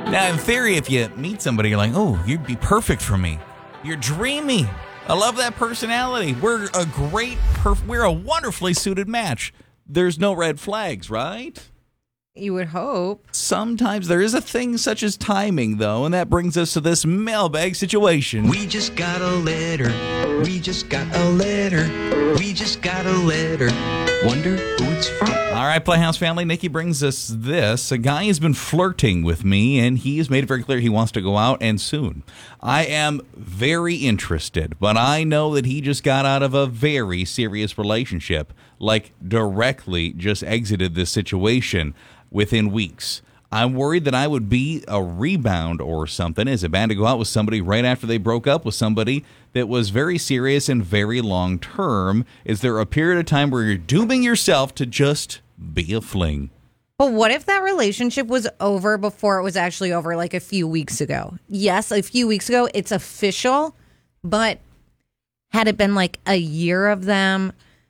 Now, in theory, if you meet somebody, you're like, oh, you'd be perfect for me. You're dreamy. I love that personality. We're a wonderfully suited match. There's no red flags, right? You would hope. Sometimes there is a thing such as timing, though, and that brings us to this mailbag situation. We just got a letter. We just got a letter. We just got a letter. Wonder who it's from. All right, Playhouse family, Nikki brings us this. A guy has been flirting with me, and he has made it very clear he wants to go out, and soon. I am very interested, but I know that he just got out of a very serious relationship, like directly just exited this situation within weeks. I'm worried that I would be a rebound or something. Is it bad to go out with somebody right after they broke up with somebody that was very serious and very long term? Is there a period of time where you're dooming yourself to just be a fling? But what if that relationship was over before it was actually over, like a few weeks ago? Yes, a few weeks ago, it's official, but had it been like a year of them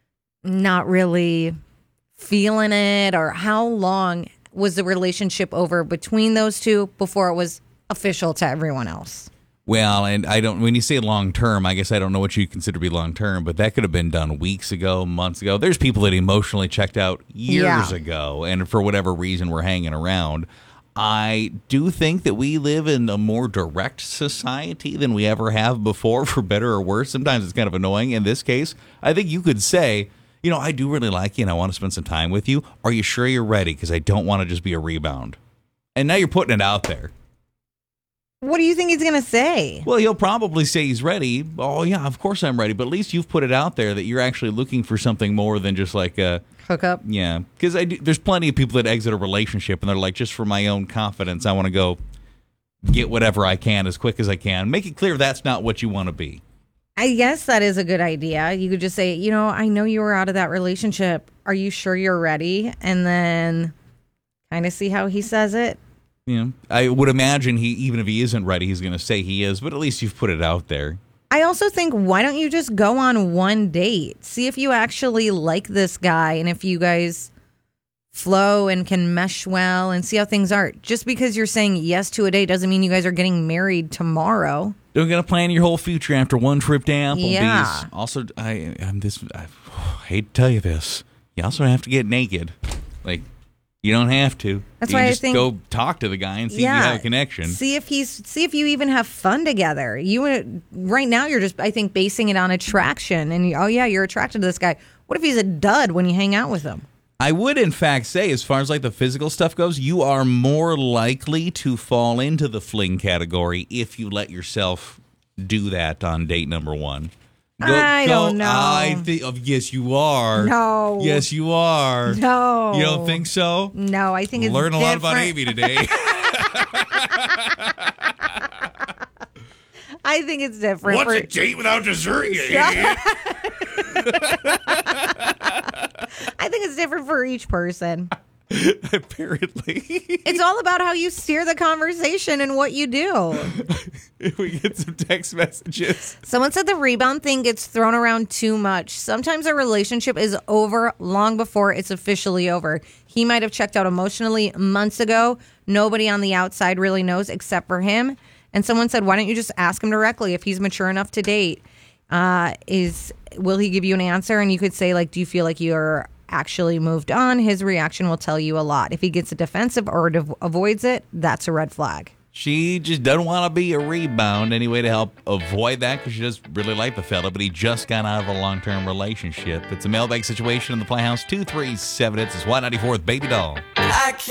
not really feeling it, or how long was the relationship over between those two before it was official to everyone else? Well, and when you say long term, I guess I don't know what you consider to be long term, but that could have been done weeks ago, months ago. There's people that emotionally checked out years ago, and for whatever reason we're hanging around. I do think that we live in a more direct society than we ever have before, for better or worse. Sometimes it's kind of annoying. In this case, I think you could say, you know, I do really like you and I want to spend some time with you. Are you sure you're ready? Because I don't want to just be a rebound. And now you're putting it out there. What do you think he's going to say? Well, he'll probably say he's ready. Oh, yeah, of course I'm ready. But at least you've put it out there that you're actually looking for something more than just like a hookup. Yeah, because there's plenty of people that exit a relationship and they're like, just for my own confidence, I want to go get whatever I can as quick as I can. Make it clear that's not what you want to be. I guess that is a good idea. You could just say, you know, I know you were out of that relationship. Are you sure you're ready? And then kind of see how he says it. Yeah, I would imagine even if he isn't ready, he's going to say he is, but at least you've put it out there. I also think, why don't you just go on one date? See if you actually like this guy and if you guys flow and can mesh well and see how things are. Just because you're saying yes to a date doesn't mean you guys are getting married tomorrow. Don't got to plan your whole future after one trip to Applebee's. Yeah. Also, I hate to tell you this. You also have to get naked. Like, you don't have to. That's you why can I just think go talk to the guy and see if you have a connection. See if you even have fun together. Right now you're just, I think, basing it on attraction. And you're attracted to this guy. What if he's a dud when you hang out with him? I would, in fact, say, as far as like the physical stuff goes, you are more likely to fall into the fling category if you let yourself do that on date number one. I don't know. I think, yes, you are. No. Yes, you are. No. You don't think so? No, I think it's Learn a lot different. about Amy today. I think it's different. What's a date without dessert? I think it's different for each person. Apparently. It's all about how you steer the conversation and what you do. We get some text messages. Someone said the rebound thing gets thrown around too much. Sometimes a relationship is over long before it's officially over. He might have checked out emotionally months ago. Nobody on the outside really knows except for him. And someone said, why don't you just ask him directly if he's mature enough to date? Will he give you an answer? And you could say, like, do you feel like you're actually moved on? His reaction will tell you a lot. If he gets defensive or avoids it, that's a red flag. She just doesn't want to be a rebound anyway to help avoid that because she does really like the fella, but he just got out of a long-term relationship. It's a mailbag situation in the Playhouse. 237. It's Y94 with Baby Doll.